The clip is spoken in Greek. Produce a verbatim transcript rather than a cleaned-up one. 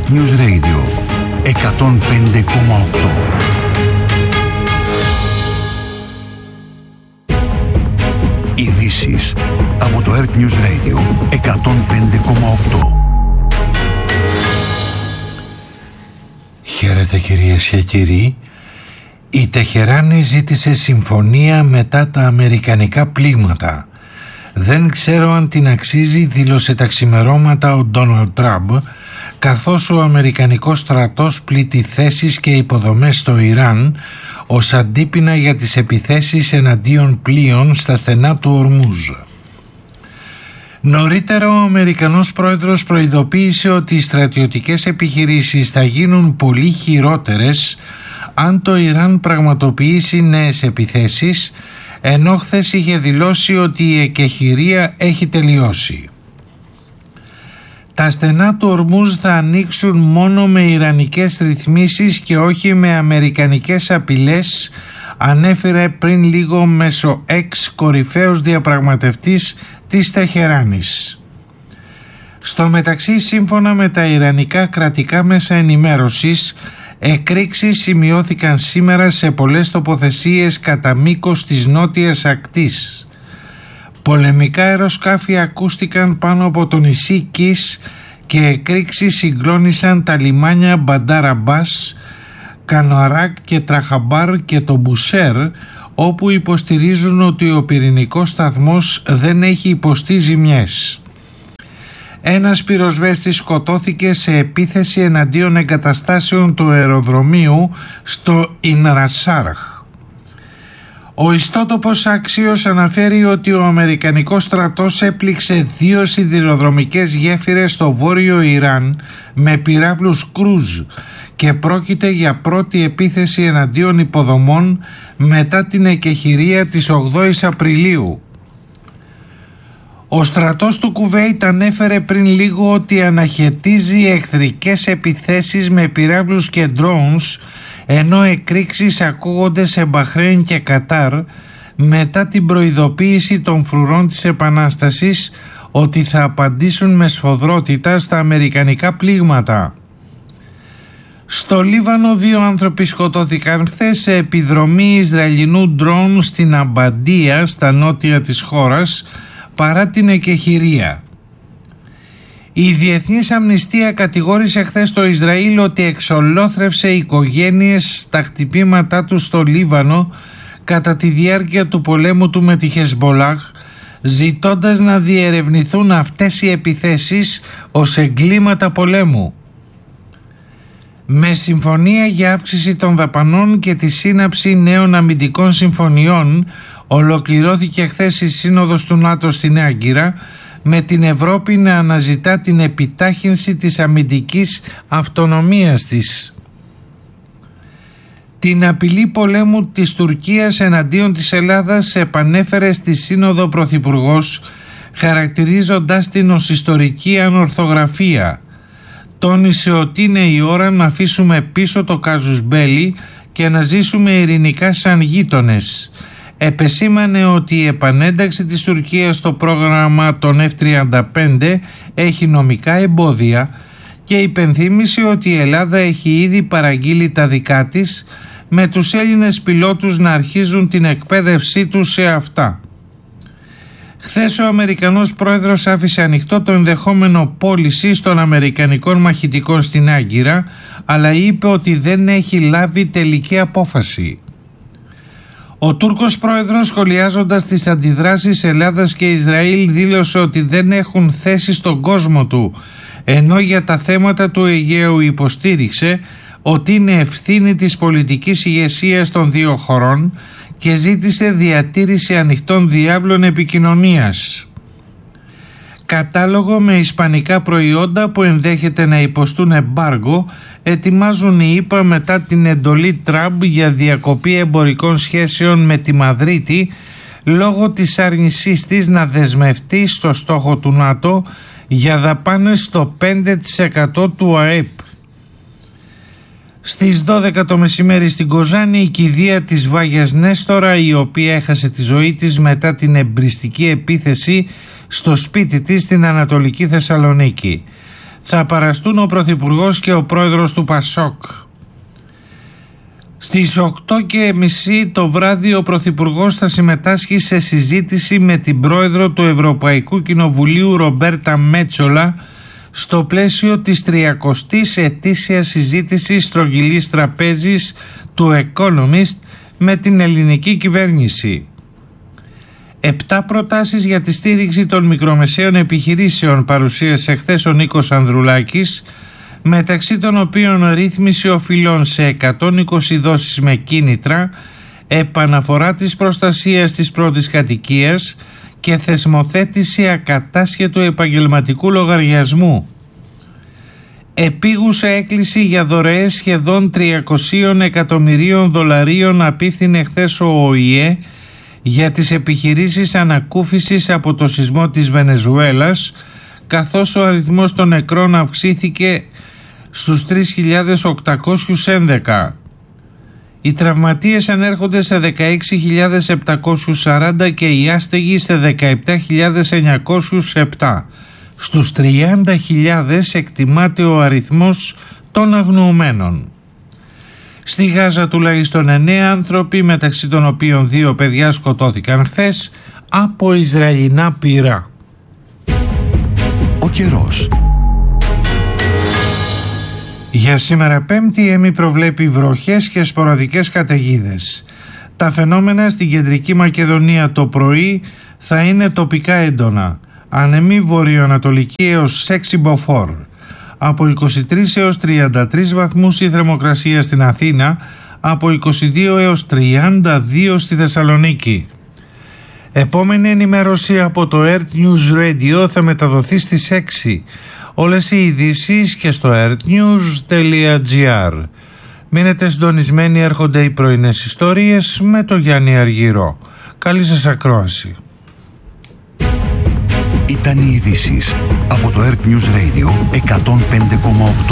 Earth News Radio εκατόν πέντε κόμμα οκτώ. Ειδήσεις από το Earth News Radio εκατόν πέντε κόμμα οκτώ. Χαίρετε κυρίες και κύριοι. Η Τεχεράνη ζήτησε συμφωνία μετά τα αμερικανικά πλήγματα. Δεν ξέρω αν την αξίζει, δήλωσε τα ξημερώματα ο Ντόναλντ Τραμπ, καθώς ο αμερικανικός στρατός πλήττει θέσεις και υποδομές στο Ιράν ως αντίπεινα για τις επιθέσεις εναντίον πλοίων στα στενά του Ορμούζ. Νωρίτερα ο Αμερικανός πρόεδρος προειδοποίησε ότι οι στρατιωτικές επιχειρήσεις θα γίνουν πολύ χειρότερες αν το Ιράν πραγματοποιήσει νέες επιθέσεις, ενώ χθες είχε δηλώσει ότι η εκεχηρία έχει τελειώσει. Τα στενά του Ορμούζ θα ανοίξουν μόνο με ιρανικές ρυθμίσεις και όχι με αμερικανικές απειλές, ανέφερε πριν λίγο μέσω X κορυφαίος διαπραγματευτής της Τεχεράνης. Στο μεταξύ, σύμφωνα με τα ιρανικά κρατικά μέσα ενημέρωσης, εκρήξεις σημειώθηκαν σήμερα σε πολλές τοποθεσίες κατά μήκος της νότιας ακτής. Πολεμικά αεροσκάφη ακούστηκαν πάνω από το νησί Κις και εκρήξεις συγκλώνησαν τα λιμάνια Μπαντάρ Αμπάς, Κανουαράκ και Τραχαμπάρ και το Μπουσέρ, όπου υποστηρίζουν ότι ο πυρηνικός σταθμός δεν έχει υποστεί ζημιές. Ένας πυροσβέστης σκοτώθηκε σε επίθεση εναντίον εγκαταστάσεων του αεροδρομίου στο Ινρασάρχ. Ο ιστότοπος Άξιος αναφέρει ότι ο Αμερικανικός στρατός έπληξε δύο σιδηροδρομικές γέφυρες στο βόρειο Ιράν με πυράβλους κρούζ και πρόκειται για πρώτη επίθεση εναντίον υποδομών μετά την εκεχηρία της ογδόης Απριλίου. Ο στρατός του Κουβέιτ ανέφερε πριν λίγο ότι αναχαιτίζει εχθρικές επιθέσεις με πυράβλους και drones, ενώ εκρήξεις ακούγονται σε Μπαχρέιν και Κατάρ μετά την προειδοποίηση των φρουρών της Επανάστασης ότι θα απαντήσουν με σφοδρότητα στα αμερικανικά πλήγματα. Στο Λίβανο δύο άνθρωποι σκοτώθηκαν χθες σε επιδρομή Ισραηλινού ντρόουν στην Αμπαντία στα νότια της χώρας παρά την εκεχηρία. Η Διεθνής Αμνηστία κατηγόρησε χθες το Ισραήλ ότι εξολόθρευσε οικογένειες στα χτυπήματά του στο Λίβανο κατά τη διάρκεια του πολέμου του με τη Χεσμπολάχ, ζητώντας να διερευνηθούν αυτές οι επιθέσεις ως εγκλήματα πολέμου. Με συμφωνία για αύξηση των δαπανών και τη σύναψη νέων αμυντικών συμφωνιών ολοκληρώθηκε χθες η Σύνοδος του ΝΑΤΟ στην Άγκυρα, με την Ευρώπη να αναζητά την επιτάχυνση της αμυντικής αυτονομίας της. Την απειλή πολέμου της Τουρκίας εναντίον της Ελλάδας επανέφερε στη Σύνοδο ο Πρωθυπουργός, χαρακτηρίζοντάς την ως ιστορική ανορθογραφία. Τόνισε ότι είναι η ώρα να αφήσουμε πίσω το κάζους μπέλι και να ζήσουμε ειρηνικά σαν γείτονες. Επεσήμανε ότι η επανένταξη της Τουρκίας στο πρόγραμμα των εφ τριάντα πέντε έχει νομικά εμπόδια και υπενθύμησε ότι η Ελλάδα έχει ήδη παραγγείλει τα δικά της, με τους Έλληνες πιλότους να αρχίζουν την εκπαίδευσή τους σε αυτά. Χθες ο Αμερικανός πρόεδρος άφησε ανοιχτό το ενδεχόμενο πώληση των Αμερικανικών μαχητικών στην Άγκυρα, αλλά είπε ότι δεν έχει λάβει τελική απόφαση. Ο Τούρκος πρόεδρος, σχολιάζοντας τις αντιδράσεις Ελλάδας και Ισραήλ, δήλωσε ότι δεν έχουν θέση στον κόσμο του, ενώ για τα θέματα του Αιγαίου υποστήριξε ότι είναι ευθύνη της πολιτικής ηγεσίας των δύο χωρών και ζήτησε διατήρηση ανοιχτών διάβλων επικοινωνίας. Κατάλογο με ισπανικά προϊόντα που ενδέχεται να υποστούν εμπάργο ετοιμάζουν οι ΗΠΑ μετά την εντολή Τραμπ για διακοπή εμπορικών σχέσεων με τη Μαδρίτη λόγω της άρνησής της να δεσμευτεί στο στόχο του ΝΑΤΟ για δαπάνες στο πέντε τοις εκατό του ΑΕΠ. Στις δώδεκα το μεσημέρι στην Κοζάνη η κηδεία της Βάγιας Νέστορα, η οποία έχασε τη ζωή της μετά την εμπριστική επίθεση στο σπίτι της στην Ανατολική Θεσσαλονίκη. Θα παραστούν ο Πρωθυπουργός και ο Πρόεδρος του Πασόκ. Στις οκτώ και μισή το βράδυ ο Πρωθυπουργός θα συμμετάσχει σε συζήτηση με την Πρόεδρο του Ευρωπαϊκού Κοινοβουλίου Ρομπέρτα Μέτσολα στο πλαίσιο της τριακοστής ετήσιας συζήτησης στρογγυλής τραπέζης του Economist με την ελληνική κυβέρνηση. Επτά προτάσεις για τη στήριξη των μικρομεσαίων επιχειρήσεων παρουσίασε χθες ο Νίκος Ανδρουλάκης, μεταξύ των οποίων ρύθμιση οφειλών σε εκατόν είκοσι δόσεις με κίνητρα, επαναφορά της προστασίας της πρώτης κατοικίας και θεσμοθέτηση ακατάσχετου επαγγελματικού λογαριασμού. Επίγουσα έκκληση για δωρεές σχεδόν τριακόσια εκατομμυρίων δολαρίων απίθυνε χθες ο ΟΗΕ για τις επιχειρήσεις ανακούφισης από το σεισμό της Βενεζουέλας, καθώς ο αριθμός των νεκρών αυξήθηκε στους τρεις χιλιάδες οκτακόσιους έντεκα. Οι τραυματίες ανέρχονται σε δεκαέξι χιλιάδες επτακόσιους σαράντα και οι άστεγοι σε δεκαεπτά χιλιάδες εννιακόσιους επτά. Στους τριάντα χιλιάδες εκτιμάται ο αριθμός των αγνοωμένων. Στη Γάζα τουλάχιστον εννέα άνθρωποι, μεταξύ των οποίων δύο παιδιά, σκοτώθηκαν χθες από Ισραηλινά πυρά. Ο καιρός. Για σήμερα Πέμπτη η ΕΜΗ προβλέπει βροχές και σποραδικές καταιγίδες. Τα φαινόμενα στην Κεντρική Μακεδονία το πρωί θα είναι τοπικά έντονα. Ανεμή βορειοανατολική έως έξι μποφόρ. Από είκοσι τρεις έως τριάντα τρεις βαθμούς η θερμοκρασία στην Αθήνα, από είκοσι δύο έως τριάντα δύο στη Θεσσαλονίκη. Επόμενη ενημέρωση από το Earth News Radio θα μεταδοθεί στις έξι. Όλες οι ειδήσεις και στο earthnews τελεία gr. Μείνετε συντονισμένοι, έρχονται οι πρωινές ιστορίες με το Γιάννη Αργυρό. Καλή σας ακρόαση. Ήταν οι ειδήσεις από το Earth News Radio εκατόν πέντε κόμμα οκτώ.